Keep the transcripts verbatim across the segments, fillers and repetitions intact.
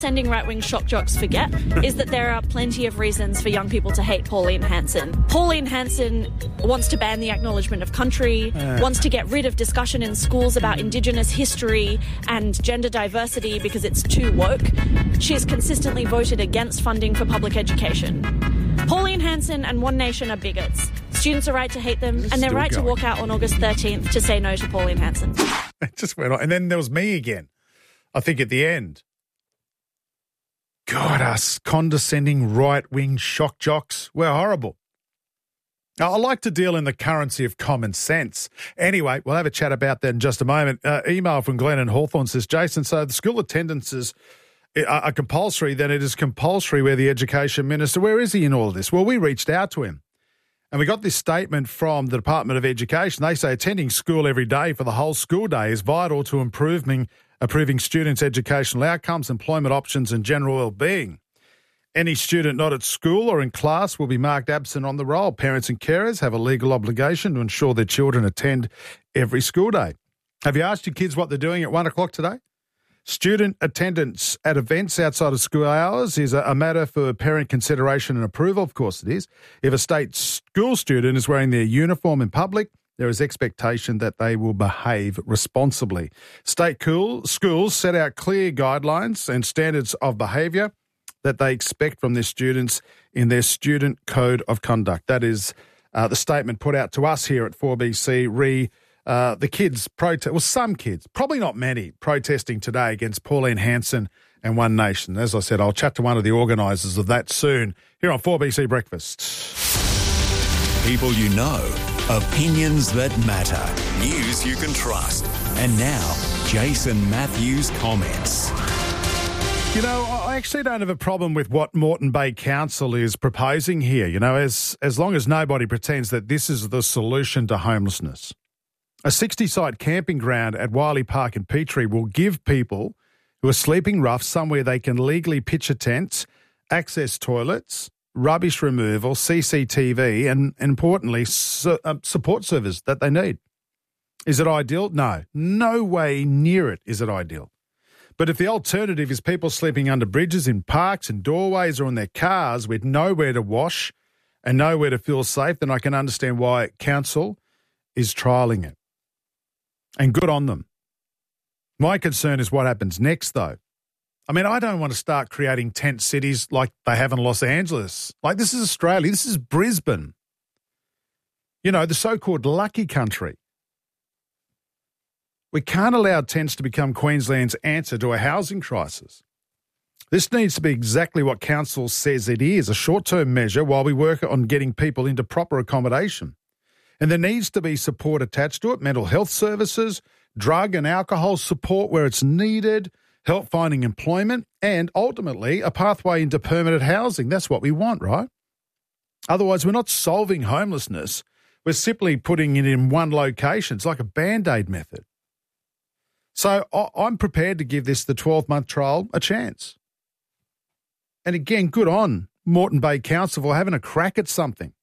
Sending right-wing shock jocks forget is that there are plenty of reasons for young people to hate Pauline Hanson. Pauline Hanson wants to ban the acknowledgement of country, uh. wants to get rid of discussion in schools about Indigenous history and gender diversity because it's too woke. She has consistently voted against funding for public education. Pauline Hanson and One Nation are bigots. Students are right to hate them, it's and they're right going. to walk out on August thirteenth to say no to Pauline Hanson. It just went on. And then there was me again, I think, at the end. God, us condescending right-wing shock jocks. We're horrible. Now, I like to deal in the currency of common sense. Anyway, we'll have a chat about that in just a moment. Uh, email from Glenn in Hawthorne says, Jason, so the school attendances are, are compulsory, then it is compulsory where the Education Minister, where is he in all of this? Well, we reached out to him and we got this statement from the Department of Education. They say attending school every day for the whole school day is vital to improving Approving students' educational outcomes, employment options and general well-being. Any student not at school or in class will be marked absent on the roll. Parents and carers have a legal obligation to ensure their children attend every school day. Have you asked your kids what they're doing at one o'clock today? Student attendance at events outside of school hours is a, a matter for parent consideration and approval. Of course it is. If a state school student is wearing their uniform in public, there is expectation that they will behave responsibly. State cool, schools set out clear guidelines and standards of behaviour that they expect from their students in their Student Code of Conduct. That is uh, the statement put out to us here at four B C re uh, the kids protest. Well, some kids, probably not many, protesting today against Pauline Hanson and One Nation. As I said, I'll chat to one of the organisers of that soon here on four B C Breakfast. People you know, opinions that matter, news you can trust. And now, Jason Matthews comments. You know, I actually don't have a problem with what Moreton Bay Council is proposing here, you know, as, as long as nobody pretends that this is the solution to homelessness. A sixty-site camping ground at Wiley Park in Petrie will give people who are sleeping rough somewhere they can legally pitch a tent, access toilets, rubbish removal, C C T V, and, and importantly, su- uh, support services that they need. Is it ideal? No. No way near it is it ideal. But if the alternative is people sleeping under bridges, in parks, in doorways, or in their cars with nowhere to wash and nowhere to feel safe, then I can understand why council is trialling it. And good on them. My concern is what happens next, though. I mean, I don't want to start creating tent cities like they have in Los Angeles. Like, this is Australia. This is Brisbane. You know, the so-called lucky country. We can't allow tents to become Queensland's answer to a housing crisis. This needs to be exactly what council says it is, a short-term measure while we work on getting people into proper accommodation. And there needs to be support attached to it, mental health services, drug and alcohol support where it's needed, help finding employment, and ultimately a pathway into permanent housing. That's what we want, right? Otherwise, we're not solving homelessness. We're simply putting it in one location. It's like a Band-Aid method. So I'm prepared to give this, the twelve-month trial, a chance. And again, good on Moreton Bay Council for having a crack at something.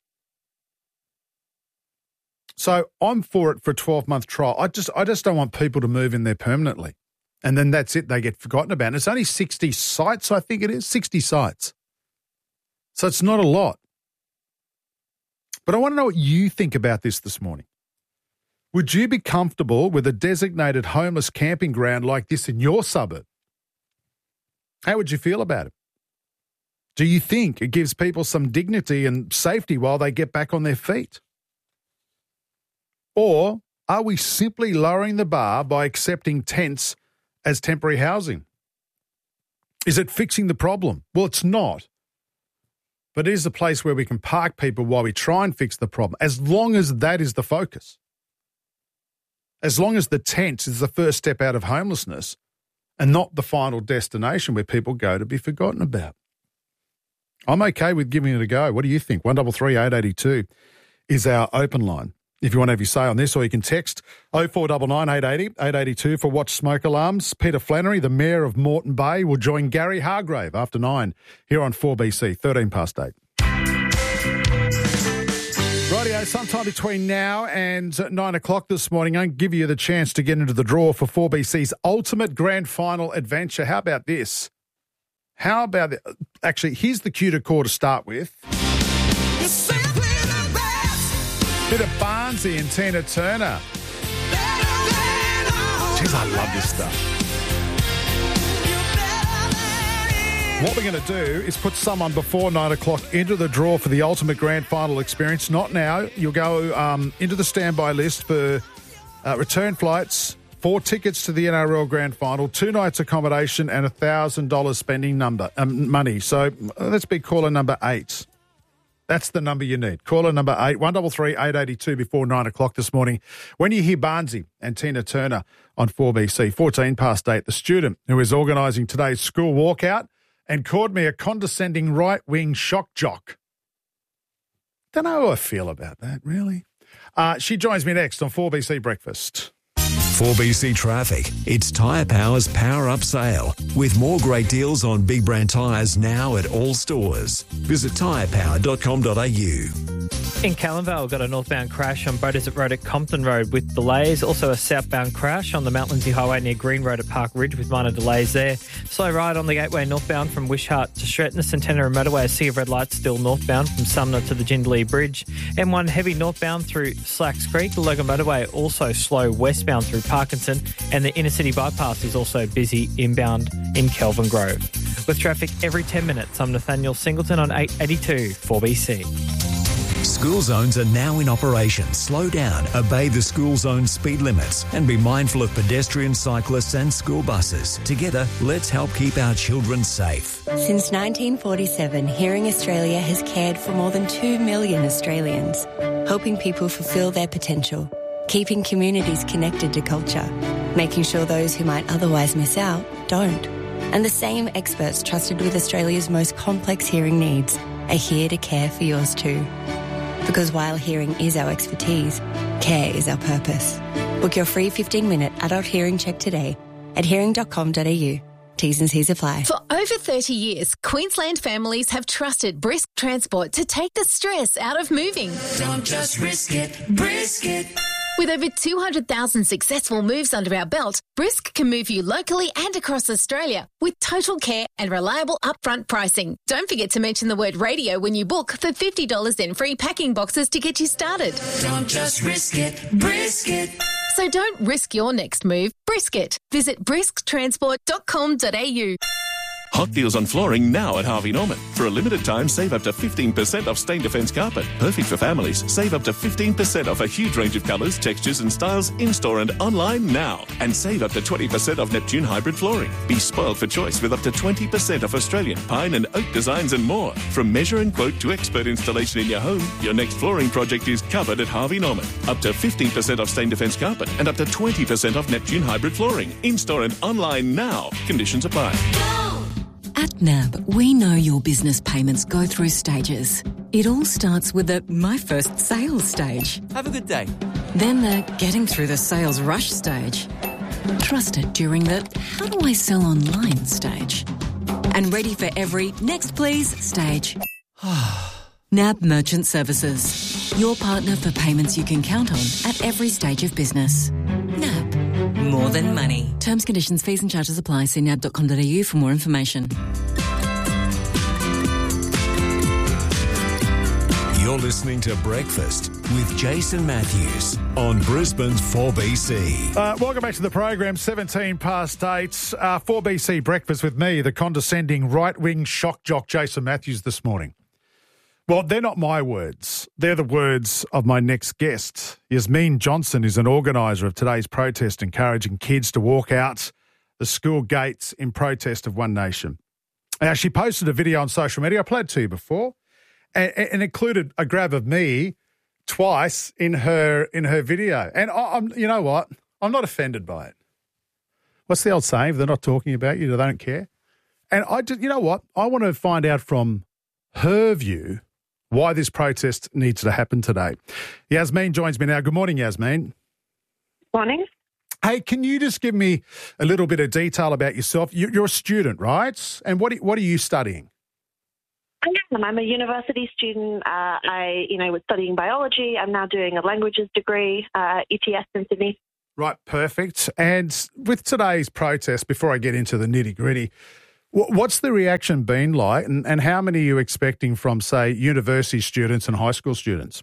So I'm for it for a twelve-month trial. I just I just don't want people to move in there permanently. And then that's it, they get forgotten about. And it's only sixty sites, I think it is, sixty sites. So it's not a lot. But I want to know what you think about this this morning. Would you be comfortable with a designated homeless camping ground like this in your suburb? How would you feel about it? Do you think it gives people some dignity and safety while they get back on their feet? Or are we simply lowering the bar by accepting tents as temporary housing? Is it fixing the problem? Well, it's not. But it is a place where we can park people while we try and fix the problem, as long as that is the focus. As long as the tent is the first step out of homelessness and not the final destination where people go to be forgotten about. I'm okay with giving it a go. What do you think? one three three eight eight two is our open line. If you want to have your say on this, or you can text oh four nine nine eight eight oh eight eight two for Watch Smoke Alarms. Peter Flannery, the Mayor of Moreton Bay, will join Gary Hargrave after nine here on four B C, thirteen past eight. Rightio, sometime between now and nine o'clock this morning, I'll give you the chance to get into the draw for four B C's ultimate grand final adventure. How about this? How about the, actually, here's the cue to call to start with. Bit of Barnsey and Tina Turner. Jeez, I love this stuff. What we're going to do is put someone before nine o'clock into the draw for the ultimate grand final experience. Not now. You'll go um, into the standby list for uh, return flights, four tickets to the N R L grand final, two nights accommodation and one thousand dollars spending number um, money. So uh, let's be caller number eight. That's the number you need. Caller number eight, one three three, eight eight two before nine o'clock this morning. When you hear Barnsey and Tina Turner on four B C, fourteen past eight, the student who is organising today's school walkout and called me a condescending right-wing shock jock. Don't know how I feel about that, really. Uh, she joins me next on four B C Breakfast. four B C Traffic. It's Tyre Power's Power Up Sale with more great deals on big brand tyres now at all stores. Visit tyre power dot com dot a u. In Callanvale, we've got a northbound crash on Beaudesert Road at Compton Road with delays. Also a southbound crash on the Mount Lindsay Highway near Green Road at Park Ridge with minor delays there. Slow ride on the Gateway northbound from Wishart to Stretton, Centenary Motorway. A sea of red lights still northbound from Sumner to the Jindalee Bridge. M one heavy northbound through Slacks Creek. The Logan Motorway also slow westbound through Parkinson. And the inner city bypass is also busy inbound in Kelvin Grove. With traffic every ten minutes, I'm Nathaniel Singleton on eight eighty-two four B C. School zones are now in operation. Slow down, obey the school zone speed limits and be mindful of pedestrians, cyclists and school buses. Together, let's help keep our children safe. Since nineteen forty-seven, Hearing Australia has cared for more than two million Australians, helping people fulfil their potential, keeping communities connected to culture, making sure those who might otherwise miss out don't. And the same experts trusted with Australia's most complex hearing needs are here to care for yours too. Because while hearing is our expertise, care is our purpose. Book your free fifteen-minute adult hearing check today at hearing dot com dot a u. T's and C's apply. For over thirty years, Queensland families have trusted Brisk Transport to take the stress out of moving. Don't just risk it, brisk it. With over two hundred thousand successful moves under our belt, Brisk can move you locally and across Australia with total care and reliable upfront pricing. Don't forget to mention the word radio when you book for fifty dollars in free packing boxes to get you started. Don't just risk it, brisk it. So don't risk your next move, brisk it. Visit brisk transport dot com dot a u. Hot deals on flooring now at Harvey Norman. For a limited time, save up to fifteen percent off Stain Defence carpet. Perfect for families. Save up to fifteen percent off a huge range of colours, textures and styles in-store and online now. And save up to twenty percent off Neptune hybrid flooring. Be spoiled for choice with up to twenty percent off Australian pine and oak designs and more. From measure and quote to expert installation in your home, your next flooring project is covered at Harvey Norman. Up to fifteen percent off Stain Defence carpet and up to twenty percent off Neptune hybrid flooring. In-store and online now. Conditions apply. At N A B, we know your business payments go through stages. It all starts with the My First Sales stage. Have a good day. Then the Getting Through the Sales Rush stage. Trusted during the How do I sell online stage. And ready for every Next Please stage. N A B Merchant Services. Your partner for payments you can count on at every stage of business. N A B. More than money. Terms, conditions, fees and charges apply. See n a b dot com dot a u for more information. You're listening to Breakfast with Jason Matthews on Brisbane's four B C. Uh, welcome back to the program, seventeen past eight. Uh, four B C Breakfast with me, the condescending right-wing shock jock Jason Matthews this morning. Well, they're not my words. They're the words of my next guest. Yasmin Johnson is an organiser of today's protest, encouraging kids to walk out the school gates in protest of One Nation. Now, she posted a video on social media. I played it to you before, and, and included a grab of me twice in her in her video. And I, I'm, you know what? I'm not offended by it. What's the old saying? If they're not talking about you, they don't care. And I just, you know what? I want to find out from her view why this protest needs to happen today. Yasmin joins me now. Good morning, Yasmin. Morning. Hey, can you just give me a little bit of detail about yourself? You're a student, right? And what what are you studying? I'm a university student. Uh, I, you know, was studying biology. I'm now doing a languages degree at E T S in Sydney. Right, perfect. And with today's protest, before I get into the nitty-gritty, What's the reaction been like, and, and how many are you expecting from, say, university students and high school students?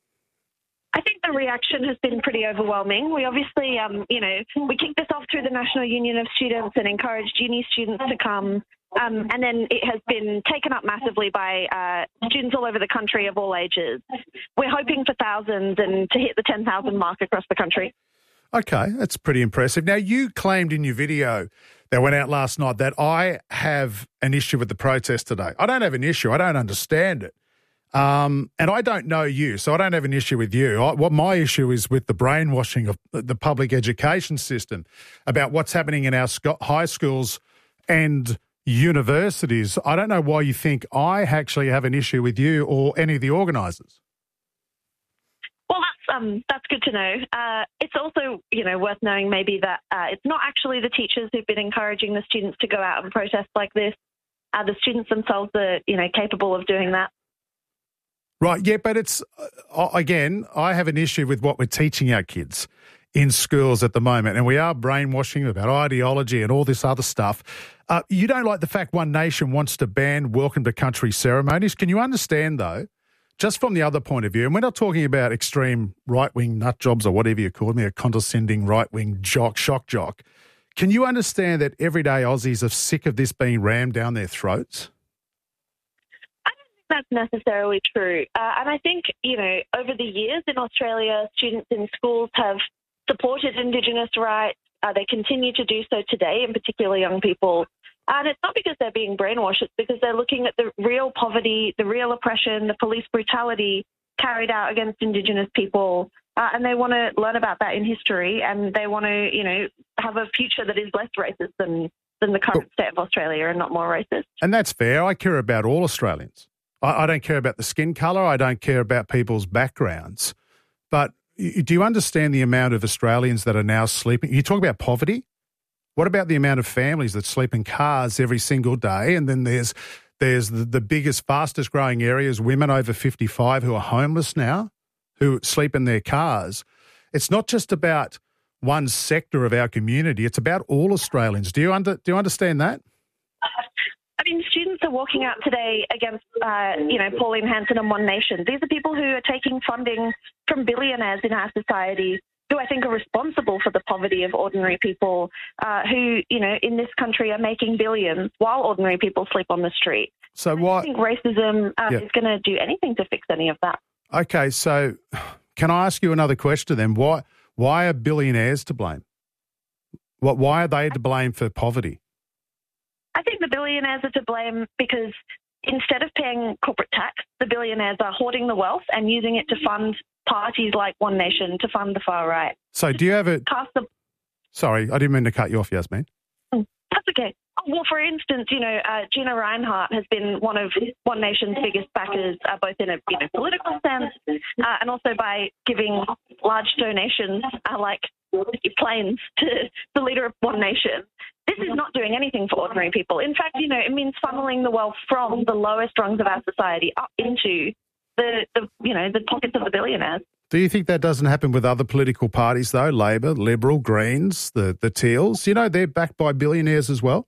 I think the reaction has been pretty overwhelming. We obviously, um, you know, we kicked this off through the National Union of Students and encouraged uni students to come. Um, and then it has been taken up massively by uh, students all over the country of all ages. We're hoping for thousands and to hit the ten thousand mark across the country. Okay, that's pretty impressive. Now, you claimed in your video that went out last night that I have an issue with the protest today. I don't have an issue. I don't understand it. Um, and I don't know you, so I don't have an issue with you. I, what my issue is with the brainwashing of the public education system about what's happening in our sc- high schools and universities. I don't know why you think I actually have an issue with you or any of the organisers. Well, that's um, that's good to know. Uh, it's also, you know, worth knowing maybe that uh, it's not actually the teachers who've been encouraging the students to go out and protest like this. Uh, the students themselves are, you know, capable of doing that. Right, yeah, but it's, uh, again, I have an issue with what we're teaching our kids in schools at the moment, and we are brainwashing about ideology and all this other stuff. Uh, you don't like the fact One Nation wants to ban welcome to country ceremonies. Can you understand, though, just from the other point of view, and we're not talking about extreme right-wing nut jobs or whatever you call me, a condescending right-wing jock, shock jock. Can you understand that everyday Aussies are sick of this being rammed down their throats? That's necessarily true. Uh, and I think, you know, over the years in Australia, students in schools have supported Indigenous rights. Uh, they continue to do so today, in particular young people. And it's not because they're being brainwashed, it's because they're looking at the real poverty, the real oppression, the police brutality carried out against Indigenous people. Uh, and they want to learn about that in history, and they want to, you know, have a future that is less racist than, than the current state of Australia and not more racist. And that's fair. I care about all Australians. I don't care about the skin colour. I don't care about people's backgrounds. But do you understand the amount of Australians that are now sleeping? You talk about poverty. What about the amount of families that sleep in cars every single day? And then there's there's the, the biggest, fastest growing areas, women over fifty-five who are homeless now, who sleep in their cars. It's not just about one sector of our community. It's about all Australians. Do you under do you understand that? I mean, students are walking out today against, uh, you know, Pauline Hanson and One Nation. These are people who are taking funding from billionaires in our society who I think are responsible for the poverty of ordinary people uh, who, you know, in this country are making billions while ordinary people sleep on the street. So why? I think racism uh, yeah. is going to do anything to fix any of that. Okay, so can I ask you another question then? Why, why are billionaires to blame? What? Why are they to blame for poverty? I think the billionaires are to blame because instead of paying corporate tax, the billionaires are hoarding the wealth and using it to fund parties like One Nation, to fund the far right. So do you have a... Cast the... Sorry, I didn't mean to cut you off, Yasmin. That's okay. Well, for instance, you know, uh, Gina Reinhart has been one of One Nation's biggest backers, uh, both in a you know, political sense uh, and also by giving large donations uh, like planes to the leader of One Nation. This is not doing anything for ordinary people. In fact, you know, it means funneling the wealth from the lowest rungs of our society up into the, the you know, the pockets of the billionaires. Do you think that doesn't happen with other political parties, though? Labor, Liberal, Greens, the, the Teals? You know, they're backed by billionaires as well?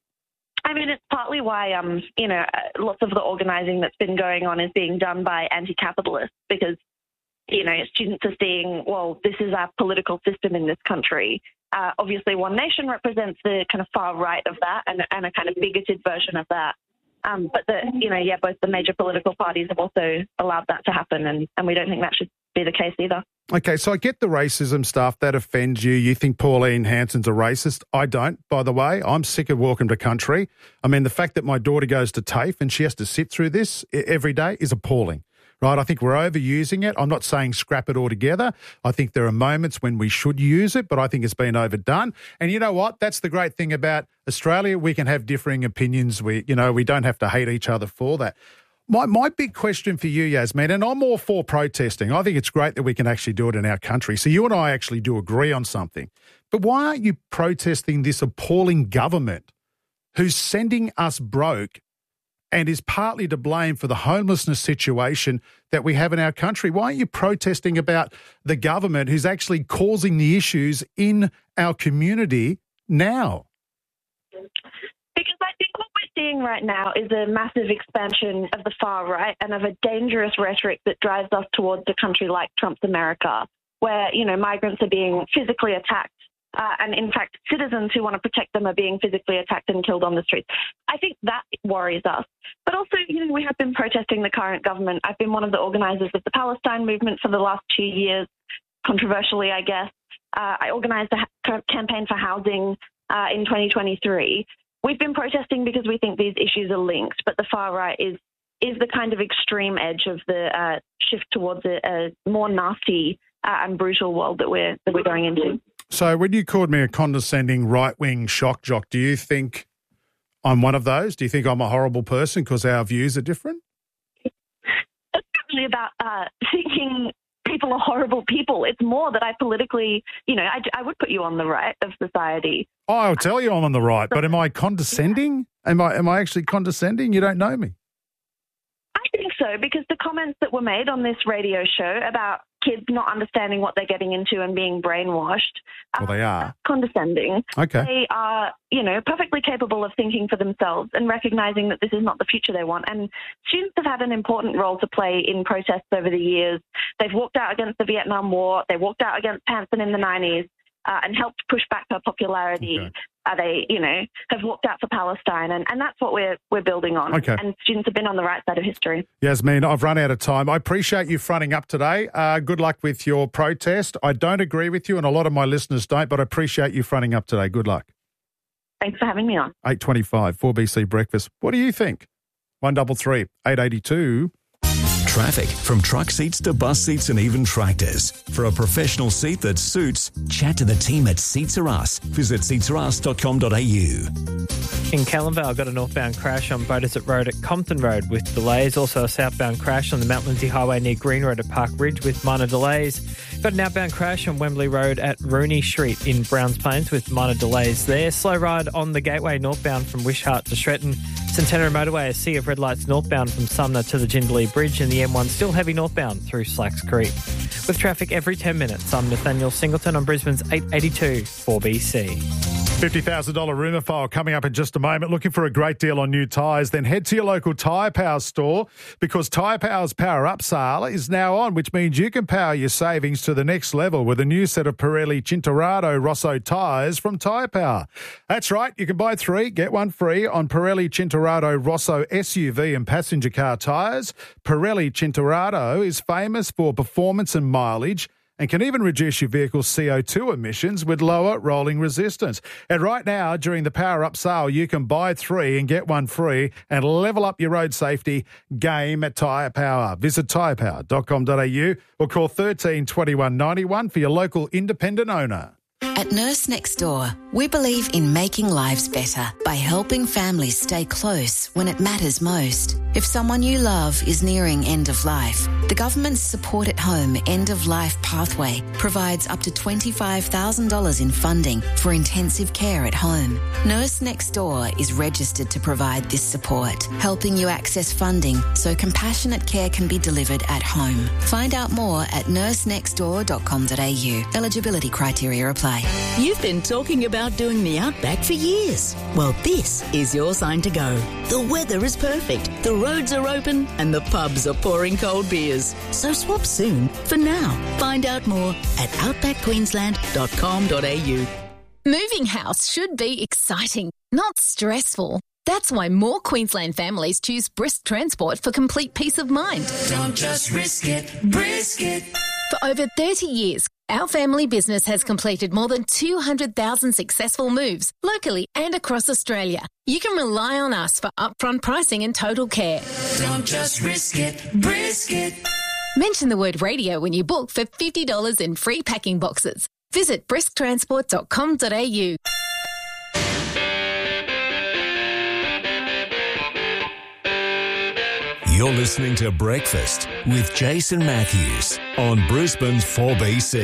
I mean, it's partly why, um, you know, lots of the organising that's been going on is being done by anti-capitalists because, you know, students are seeing, well, this is our political system in this country. Uh, obviously, One Nation represents the kind of far right of that and, and a kind of bigoted version of that. Um, but, the, you know, yeah, both the major political parties have also allowed that to happen, and, and we don't think that should be the case either. Okay, so I get the racism stuff. That offends you. You think Pauline Hanson's a racist. I don't, by the way. I'm sick of Welcome to Country. I mean, the fact that my daughter goes to TAFE and she has to sit through this every day is appalling. Right, I think we're overusing it. I'm not saying scrap it altogether. I think there are moments when we should use it, but I think it's been overdone. And you know what? That's the great thing about Australia. We can have differing opinions. We, you know, we don't have to hate each other for that. My my big question for you, Yasmin, and I'm all for protesting. I think it's great that we can actually do it in our country. So you and I actually do agree on something. But why aren't you protesting this appalling government who's sending us broke and is partly to blame for the homelessness situation that we have in our country? Why aren't you protesting about the government who's actually causing the issues in our community now? Because I think what seeing right now is a massive expansion of the far right and of a dangerous rhetoric that drives us towards a country like Trump's America, where, you know, migrants are being physically attacked. Uh, and in fact, citizens who want to protect them are being physically attacked and killed on the streets. I think that worries us. But also, you know, we have been protesting the current government. I've been one of the organisers of the Palestine movement for the last two years, controversially, I guess. Uh, I organised a ha- campaign for housing uh, in twenty twenty-three. We've been protesting because we think these issues are linked, but the far right is is the kind of extreme edge of the uh, shift towards a, a more nasty uh, and brutal world that we're that we're going into. So when you called me a condescending right-wing shock jock, do you think I'm one of those? Do you think I'm a horrible person because our views are different? It's not really about uh, thinking people are horrible people. It's more that I politically, you know, I, I would put you on the right of society. Oh, I'll tell you I'm on the right, but am I condescending? Am I am I actually condescending? You don't know me. I think so, because the comments that were made on this radio show about kids not understanding what they're getting into and being brainwashed. Well, they are. Uh, condescending. Okay. They are, you know, perfectly capable of thinking for themselves and recognizing that this is not the future they want. And students have had an important role to play in protests over the years. They've walked out against the Vietnam War. They walked out against Hanson in the nineties uh, and helped push back her popularity. Okay. Uh, they, you know, have walked out for Palestine, and, and that's what we're we're building on. Okay. And students have been on the right side of history. Yasmin, I've run out of time. I appreciate you fronting up today. Uh, good luck with your protest. I don't agree with you, and a lot of my listeners don't, but I appreciate you fronting up today. Good luck. Thanks for having me on. eight twenty-five, four B C Breakfast. What do you think? one three three, eight eight two. Traffic, from truck seats to bus seats and even tractors. For a professional seat that suits, chat to the team at Seats Are Us. Visit seats are us dot com dot a u. In Callanvale, got a northbound crash on Beaudesert Road at Compton Road with delays. Also a southbound crash on the Mount Lindsay Highway near Green Road at Park Ridge with minor delays. Got an outbound crash on Wembley Road at Rooney Street in Browns Plains with minor delays there. Slow ride on the Gateway northbound from Wishart to Stretton. Centenary Motorway, a sea of red lights northbound from Sumner to the Jindalee Bridge, and the M one still heavy northbound through Slacks Creek. With traffic every ten minutes, I'm Nathaniel Singleton on Brisbane's eight eighty-two four B C. fifty thousand dollars rumour file coming up in just a moment. Looking for a great deal on new tyres? Then head to your local Tyre Power store, because Tyre Power's Power Up sale is now on, which means you can power your savings to the next level with a new set of Pirelli Cinturado Rosso tyres from Tyre Power. That's right, you can buy three, get one free on Pirelli Cinturado Rosso S U V and passenger car tyres. Pirelli Cinturado is famous for performance and mileage, and can even reduce your vehicle's C O two emissions with lower rolling resistance. And right now, during the Power Up sale, you can buy three and get one free and level up your road safety game at Tyre Power. Visit tyre power dot com dot a u or call thirteen twenty-one ninety-one for your local independent owner. At Nurse Next Door, we believe in making lives better by helping families stay close when it matters most. If someone you love is nearing end of life, the government's Support at Home End of Life Pathway provides up to twenty-five thousand dollars in funding for intensive care at home. Nurse Next Door is registered to provide this support, helping you access funding so compassionate care can be delivered at home. Find out more at nurse next door dot com dot a u. Eligibility criteria apply. You've been talking about doing the Outback for years. Well, this is your sign to go. The weather is perfect, the roads are open, and the pubs are pouring cold beers. So swap soon. For now, find out more at outback queensland dot com dot a u. Moving house should be exciting, not stressful. That's why more Queensland families choose Brisk Transport for complete peace of mind. Don't just risk it, brisk it. For over thirty years, our family business has completed more than two hundred thousand successful moves locally and across Australia. You can rely on us for upfront pricing and total care. Don't just risk it, brisk it. Mention the word radio when you book for fifty dollars in free packing boxes. Visit brisk transport dot com dot a u. You're listening to Breakfast with Jason Matthews on Brisbane's four B C.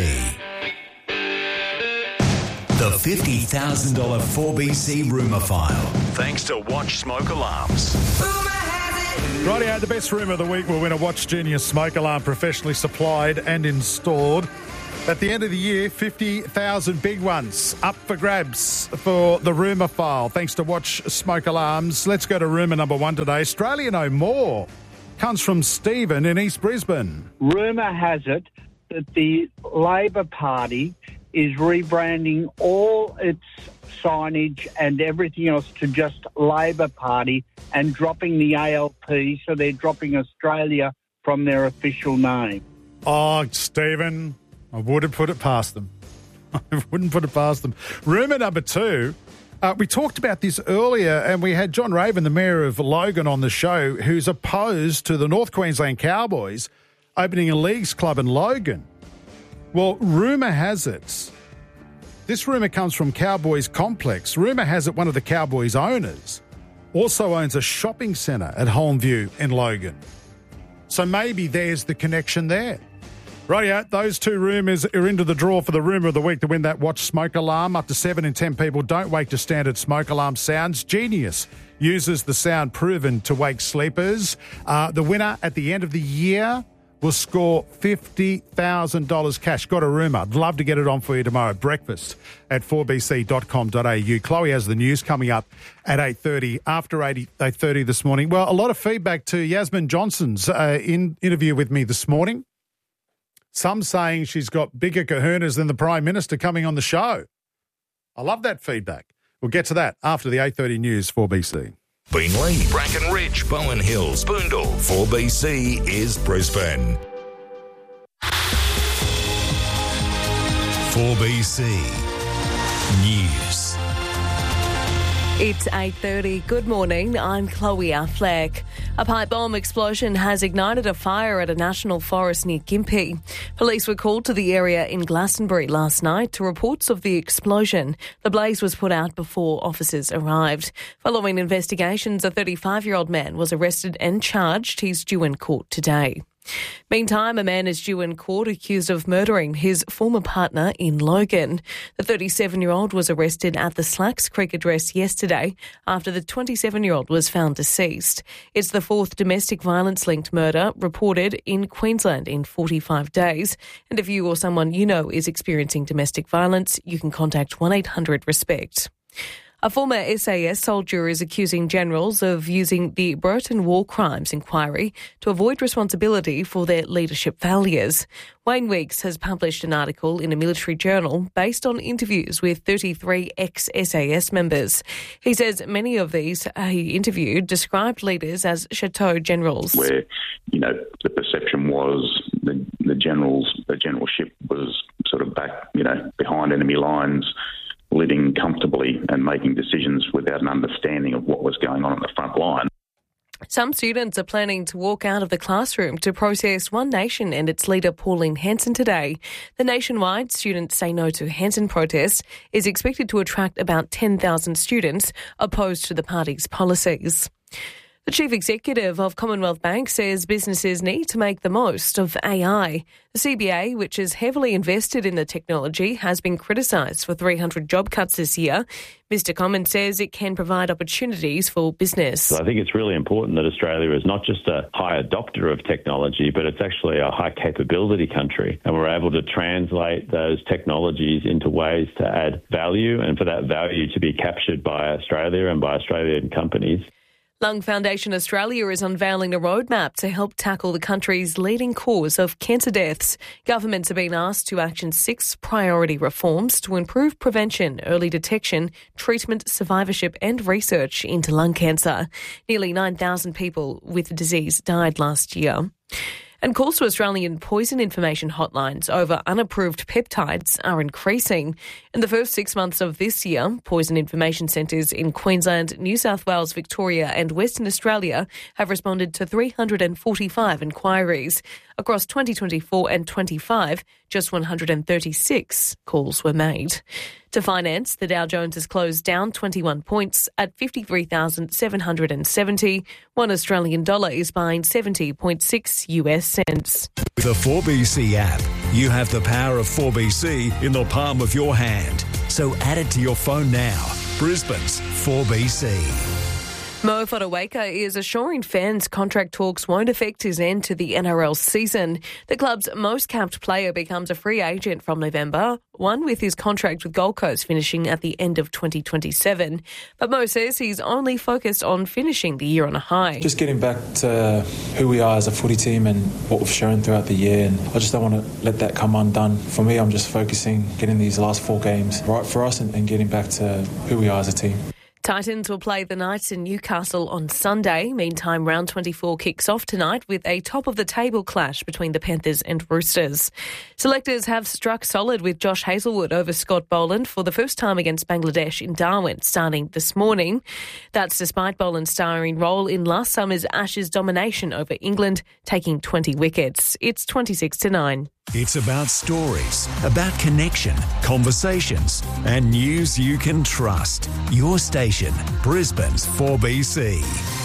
The fifty thousand dollars four B C rumour file. Thanks to Watch Smoke Alarms. Rightio, the best rumour of the week will win a Watch Genius smoke alarm, professionally supplied and installed. At the end of the year, fifty thousand big ones up for grabs for the rumour file, thanks to Watch Smoke Alarms. Let's go to rumour number one today. Australia No More comes from Stephen in East Brisbane. Rumour has it that the Labor Party is rebranding all its signage and everything else to just Labor Party and dropping the A L P, so they're dropping Australia from their official name. Oh, Stephen, I wouldn't put it past them. I wouldn't put it past them. Rumour number two, uh, we talked about this earlier and we had John Raven, the Mayor of Logan, on the show, who's opposed to the North Queensland Cowboys opening a leagues club in Logan. Well, rumour has it, this rumour comes from Cowboys Complex. Rumour has it one of the Cowboys owners also owns a shopping centre at Holmview in Logan. So maybe there's the connection there. Rightio, those two rumours are into the draw for the rumour of the week to win that Watch Smoke Alarm. Up to seven in ten people don't wake to standard smoke alarm sounds. Genius uses the sound proven to wake sleepers. Uh, the winner at the end of the year will score fifty thousand dollars cash. Got a rumour. I'd love to get it on for you tomorrow. Breakfast at four b c dot com dot a u. Chloe has the news coming up at eight thirty, after eight thirty this morning. Well, a lot of feedback to Yasmin Johnson's uh, in interview with me this morning. Some saying she's got bigger kahunas than the Prime Minister coming on the show. I love that feedback. We'll get to that after the eight thirty news, four B C. Beenleigh, Brackenridge, Bowen Hills, Boondall, four B C is Brisbane. four B C News. It's eight thirty. Good morning. I'm Chloe Affleck. A pipe bomb explosion has ignited a fire at a national forest near Gympie. Police were called to the area in Glastonbury last night to reports of the explosion. The blaze was put out before officers arrived. Following investigations, a thirty-five-year-old man was arrested and charged. He's due in court today. Meantime, a man is due in court accused of murdering his former partner in Logan. The thirty-seven-year-old was arrested at the Slacks Creek address yesterday after the twenty-seven-year-old was found deceased. It's the fourth domestic violence-linked murder reported in Queensland in forty-five days. And if you or someone you know is experiencing domestic violence, you can contact one eight hundred RESPECT. A former S A S soldier is accusing generals of using the Brereton War Crimes Inquiry to avoid responsibility for their leadership failures. Wayne Weeks has published an article in a military journal based on interviews with thirty-three ex-S A S members. He says many of these he interviewed described leaders as chateau generals. Where, you know, the perception was the, the generals, the generalship was sort of back, you know, behind enemy lines, living comfortably and making decisions without an understanding of what was going on at the front line. Some students are planning to walk out of the classroom to protest One Nation and its leader Pauline Hanson today. The nationwide Students Say No to Hanson protest is expected to attract about ten thousand students opposed to the party's policies. The Chief Executive of Commonwealth Bank says businesses need to make the most of A I. The C B A, which is heavily invested in the technology, has been criticised for three hundred job cuts this year. Mister Common says it can provide opportunities for business. So I think it's really important that Australia is not just a high adopter of technology, but it's actually a high capability country. And we're able to translate those technologies into ways to add value and for that value to be captured by Australia and by Australian companies. Lung Foundation Australia is unveiling a roadmap to help tackle the country's leading cause of cancer deaths. Governments have been asked to action six priority reforms to improve prevention, early detection, treatment, survivorship and research into lung cancer. Nearly nine thousand people with the disease died last year. And calls to Australian poison information hotlines over unapproved peptides are increasing. In the first six months of this year, poison information centres in Queensland, New South Wales, Victoria and Western Australia have responded to three hundred forty-five inquiries. Across twenty twenty-four and twenty-five, just one hundred thirty-six calls were made. To finance, the Dow Jones has closed down twenty-one points at fifty-three thousand seven hundred seventy. One Australian dollar is buying seventy point six U S cents. With the four B C app, you have the power of four B C in the palm of your hand. So add it to your phone now. Brisbane's four B C. Mo Fotuaika is assuring fans contract talks won't affect his end to the N R L season. The club's most capped player becomes a free agent from November, one with his contract with Gold Coast finishing at the end of twenty twenty-seven. But Mo says he's only focused on finishing the year on a high. Just getting back to who we are as a footy team and what we've shown throughout the year, and I just don't want to let that come undone. For me, I'm just focusing, getting these last four games right for us and, and getting back to who we are as a team. Titans will play the Knights in Newcastle on Sunday. Meantime, round twenty-four kicks off tonight with a top-of-the-table clash between the Panthers and Roosters. Selectors have struck solid with Josh Hazlewood over Scott Boland for the first time against Bangladesh in Darwin, starting this morning. That's despite Boland's starring role in last summer's Ashes domination over England, taking twenty wickets. It's twenty-six to nine. It's about stories, about connection, conversations, and news you can trust. Your station, Brisbane's four B C.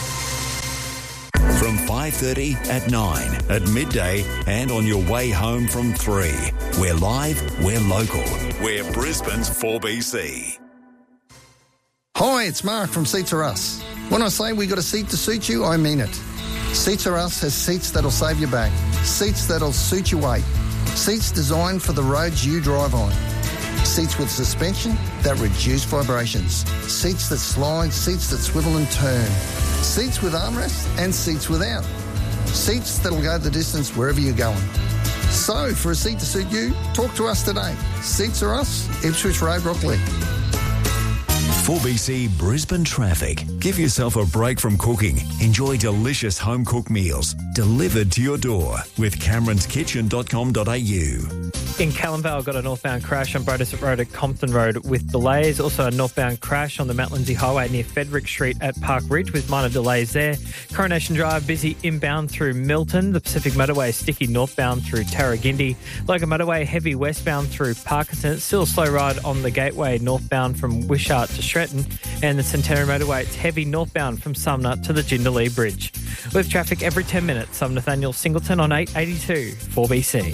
From five thirty at nine, at midday, and on your way home from three. We're live, we're local. We're Brisbane's four B C. Hi, it's Mark from Seats Are Us. When I say we got a seat to suit you, I mean it. Seats Are Us has seats that'll save your back, seats that'll suit your weight, seats designed for the roads you drive on, seats with suspension that reduce vibrations, seats that slide, seats that swivel and turn, seats with armrests and seats without, seats that'll go the distance wherever you're going. So, for a seat to suit you, talk to us today. Seats Are Us, Ipswich Road, Rockley. four B C Brisbane traffic. Give yourself a break from cooking. Enjoy delicious home-cooked meals delivered to your door with camerons kitchen dot com dot a u. In Callanvale, got a northbound crash on Brodesett Road at Compton Road with delays. Also a northbound crash on the Mount Lindsay Highway near Frederick Street at Park Ridge with minor delays there. Coronation Drive busy inbound through Milton. The Pacific Motorway sticky northbound through Tarragindi. Logan Motorway heavy westbound through Parkinson. It's still a slow ride on the Gateway northbound from Wishart to Stretton. And the Centenary Motorway, it's heavy northbound from Sumner to the Jindalee Bridge. With traffic every ten minutes, I'm Nathaniel Singleton on eight eighty-two four B C.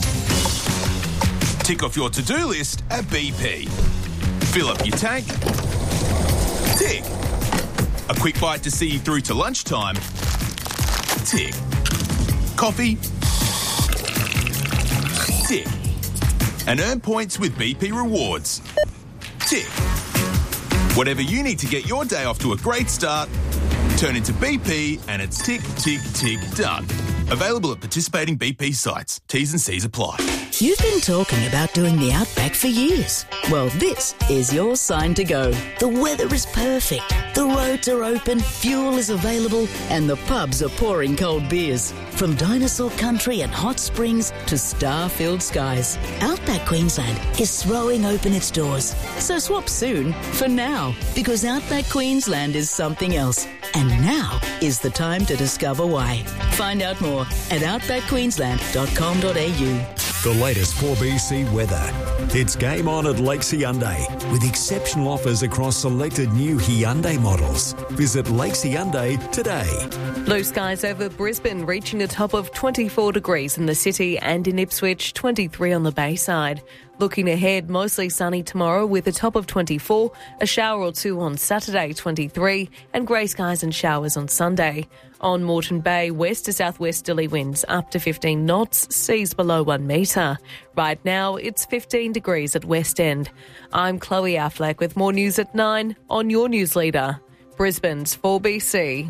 Tick off your to-do list at B P. Fill up your tank. Tick. A quick bite to see you through to lunchtime. Tick. Coffee. Tick. And earn points with B P Rewards. Tick. Whatever you need to get your day off to a great start, turn into B P and it's tick, tick, tick, done. Available at participating B P sites. T's and C's apply. You've been talking about doing the Outback for years. Well, this is your sign to go. The weather is perfect. The roads are open, fuel is available, and the pubs are pouring cold beers. From dinosaur country and hot springs to star-filled skies, Outback Queensland is throwing open its doors. So swap soon for now, because Outback Queensland is something else. And now is the time to discover why. Find out more at outback queensland dot com dot a u. The latest four B C weather. It's game on at Lakes Hyundai with exceptional offers across selected new Hyundai models. Visit Lakes Hyundai today. Blue skies over Brisbane, reaching a top of twenty-four degrees in the city and in Ipswich, twenty-three on the Bayside. Looking ahead, mostly sunny tomorrow with a top of twenty-four, a shower or two on Saturday, twenty-three, and grey skies and showers on Sunday. On Moreton Bay, west to southwesterly winds up to fifteen knots, seas below one metre. Right now, it's fifteen degrees at West End. I'm Chloe Affleck with more news at nine on your news leader, Brisbane's four B C.